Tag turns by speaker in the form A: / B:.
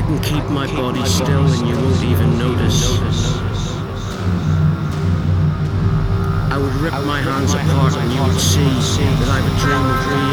A: can keep my body still and you won't even notice. I would rip my hands apart and you would see that I've a dream of being